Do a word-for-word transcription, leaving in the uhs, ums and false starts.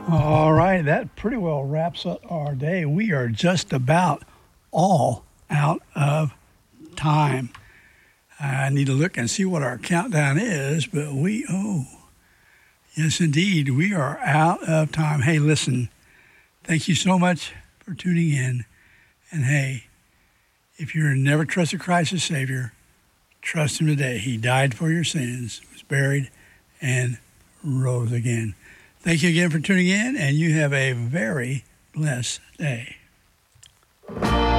All right, that pretty well wraps up our day. We are just about all out of time. I need to look and see what our countdown is, but we, oh, yes, indeed, we are out of time. Hey, listen, thank you so much for tuning in. And hey, if you've never trusted Christ as Savior, trust Him today. He died for your sins, was buried, and rose again. Thank you again for tuning in, and you have a very blessed day.